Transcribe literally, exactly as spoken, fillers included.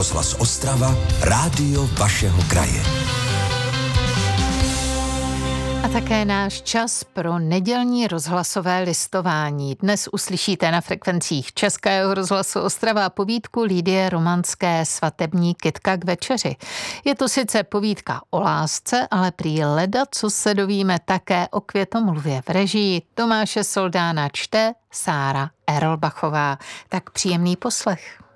rozhlas Ostrava, rádio vašeho kraje. A také náš čas pro nedělní rozhlasové listování. Dnes uslyšíte na frekvencích Českého rozhlasu Ostrava povídku Lidie Romanské Svatební kytka k večeři. Je to sice povídka o lásce, ale prý leda, co se dovíme také o květomluvě. V režii Tomáše Soldána čte Sára Erlbachová. Tak příjemný poslech.